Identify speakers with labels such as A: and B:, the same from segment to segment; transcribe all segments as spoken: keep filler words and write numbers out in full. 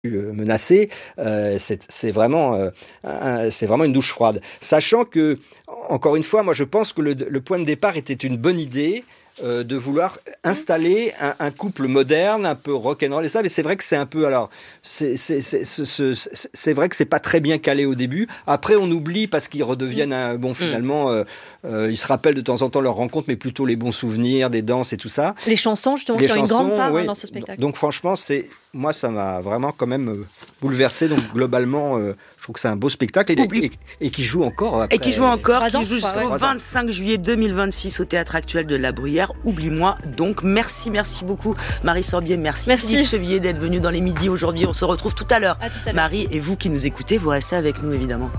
A: menacé, euh, c'est, c'est vraiment, euh, un, c'est vraiment une douche froide. Sachant que, encore une fois, moi je pense que le, le point de départ était une bonne idée. Euh, de vouloir installer un, un couple moderne, un peu rock'n'roll et ça, mais c'est vrai que c'est un peu, alors, c'est, c'est, c'est, c'est, c'est, c'est vrai que c'est pas très bien calé au début. Après, on oublie parce qu'ils redeviennent, un, bon, finalement, euh, euh, ils se rappellent de temps en temps leurs rencontres, mais plutôt les bons souvenirs, des danses et tout ça.
B: Les chansons, justement,
A: les
B: qui ont
A: chansons,
B: une grande part
A: oui.
B: hein, dans ce spectacle.
A: Donc, franchement, c'est, moi, ça m'a vraiment quand même euh, bouleversé. Donc, globalement, euh, je trouve que c'est un beau spectacle et, et, et, et qui joue encore. Après,
C: et qui joue encore, qui
B: ans,
C: joue jusqu'au
B: ouais.
C: vingt-cinq juillet deux mille vingt-six au Théâtre Actuel de la Bruyère. Oublie-moi donc. Merci, merci beaucoup Marie Sorbier, merci, merci. Philippe Chevillier d'être venu dans les midis aujourd'hui. On se retrouve tout à l'heure.
B: À tout à l'heure.
C: Marie, et vous qui nous écoutez, vous restez avec nous évidemment.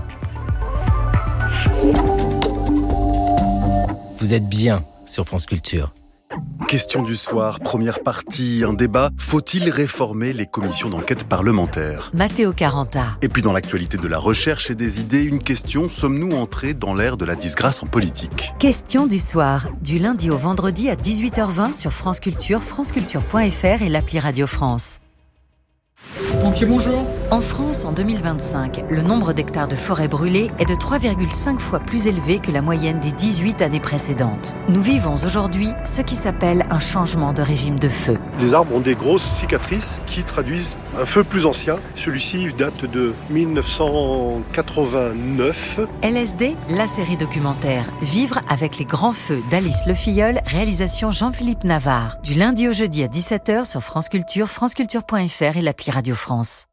D: Vous êtes bien sur France Culture.
E: Question du soir, première partie, un débat. Faut-il réformer les commissions d'enquête parlementaires ?
F: Matteo Caranta.
E: Et puis dans l'actualité de la recherche et des idées, une question, sommes-nous entrés dans l'ère de la disgrâce en politique ?
F: Question du soir, du lundi au vendredi à dix-huit heures vingt sur France Culture, franceculture point f r et l'appli Radio France.
G: Pompiers, bonjour.
F: En France, en deux mille vingt-cinq, le nombre d'hectares de forêts brûlées est de trois virgule cinq fois plus élevé que la moyenne des dix-huit années précédentes. Nous vivons aujourd'hui ce qui s'appelle un changement de régime de feu.
H: Les arbres ont des grosses cicatrices qui traduisent un feu plus ancien. Celui-ci date de mille neuf cent quatre-vingt-neuf.
F: L S D, la série documentaire Vivre avec les grands feux d'Alice Le Filleul, réalisation Jean-Philippe Navarre. Du lundi au jeudi à dix-sept heures sur France Culture, franceculture point f r et l'appli Radio France.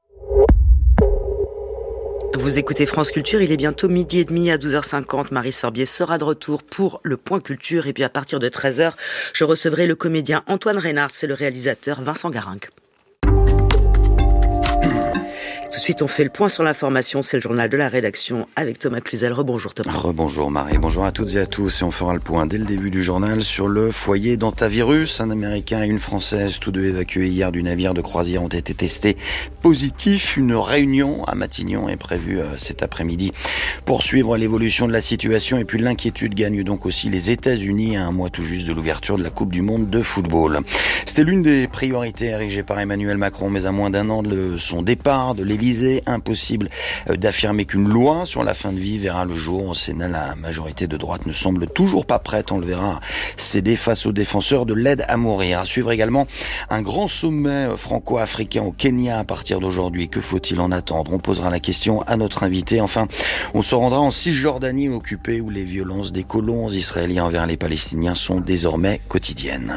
C: Vous écoutez France Culture, il est bientôt midi et demi à douze heures cinquante. Marie Sorbier sera de retour pour le Point Culture. Et puis à partir de treize heures, je recevrai le comédien Antoine Reynard, c'est le réalisateur Vincent Garinck. Tout de suite, on fait le point sur l'information. C'est le journal de la rédaction avec Thomas Cluzel. Rebonjour Thomas.
I: Rebonjour Marie, bonjour à toutes et à tous. Et on fera le point dès le début du journal sur le foyer d'hantavirus. Un Américain et une Française, tous deux évacués hier du navire de croisière, ont été testés positifs. Une réunion à Matignon est prévue cet après-midi pour suivre l'évolution de la situation. Et puis l'inquiétude gagne donc aussi les États-Unis à un mois tout juste de l'ouverture de la Coupe du Monde de football. C'était l'une des priorités érigées par Emmanuel Macron, mais à moins d'un an de son départ de l'Élysée, impossible d'affirmer qu'une loi sur la fin de vie verra le jour. Au Sénat, la majorité de droite ne semble toujours pas prête, on le verra, à céder face aux défenseurs de l'aide à mourir. À suivre également un grand sommet franco-africain au Kenya à partir d'aujourd'hui. Que faut-il en attendre ? On posera la question à notre invité. Enfin, on se rendra en Cisjordanie occupée où les violences des colons israéliens envers les Palestiniens sont désormais quotidiennes.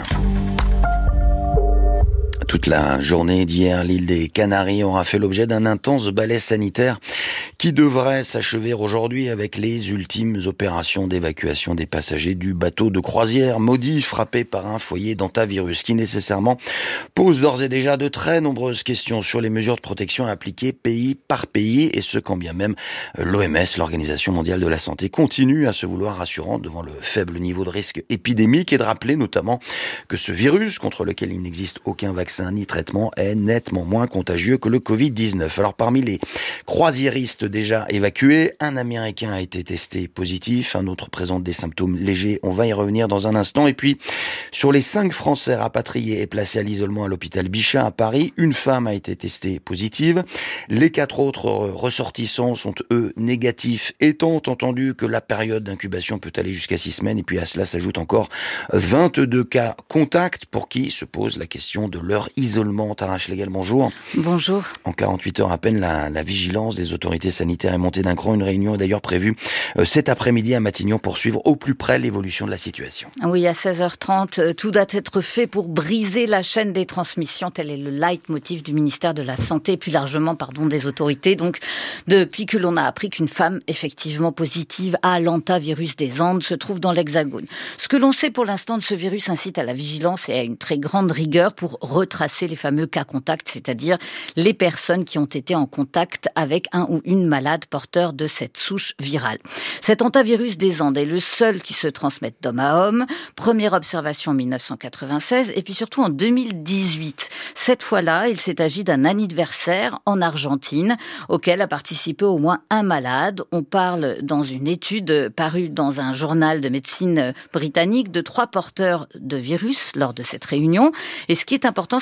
I: Toute la journée d'hier, l'île des Canaries aura fait l'objet d'un intense balai sanitaire qui devrait s'achever aujourd'hui avec les ultimes opérations d'évacuation des passagers du bateau de croisière maudit frappé par un foyer d'hantavirus qui nécessairement pose d'ores et déjà de très nombreuses questions sur les mesures de protection appliquées pays par pays et ce quand bien même l'O M S, l'Organisation mondiale de la santé, continue à se vouloir rassurante devant le faible niveau de risque épidémique et de rappeler notamment que ce virus contre lequel il n'existe aucun vaccin ni traitement est nettement moins contagieux que le covid dix-neuf. Alors parmi les croisiéristes déjà évacués, un Américain a été testé positif, un autre présente des symptômes légers, on va y revenir dans un instant. Et puis sur les cinq Français rapatriés et placés à l'isolement à l'hôpital Bichat à Paris, une femme a été testée positive. Les quatre autres ressortissants sont eux négatifs, étant entendu que la période d'incubation peut aller jusqu'à six semaines. Et puis à cela s'ajoute encore vingt-deux cas contacts pour qui se pose la question de leur isolement. Tara Schlegel, bonjour.
J: Bonjour.
I: En quarante-huit heures à peine, la, la vigilance des autorités sanitaires est montée d'un cran. Une réunion est d'ailleurs prévue euh, cet après-midi à Matignon pour suivre au plus près l'évolution de la situation.
J: Oui, à seize heures trente, tout doit être fait pour briser la chaîne des transmissions. Tel est le leitmotiv du ministère de la Santé, plus largement, pardon, des autorités. Donc, depuis que l'on a appris qu'une femme effectivement positive à l'hantavirus des Andes se trouve dans l'Hexagone. Ce que l'on sait pour l'instant de ce virus incite à la vigilance et à une très grande rigueur pour retracer les fameux cas contacts, c'est-à-dire les personnes qui ont été en contact avec un ou une malade porteur de cette souche virale. Cet hantavirus des Andes est le seul qui se transmette d'homme à homme. Première observation en mille neuf cent quatre-vingt-seize et puis surtout en deux mille dix-huit. Cette fois-là, il s'est agi d'un anniversaire en Argentine auquel a participé au moins un malade. On parle dans une étude parue dans un journal de médecine britannique de trois porteurs de virus lors de cette réunion. Et ce qui est important,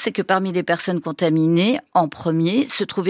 J: c'est que parmi les personnes contaminées, en premier, se trouvaient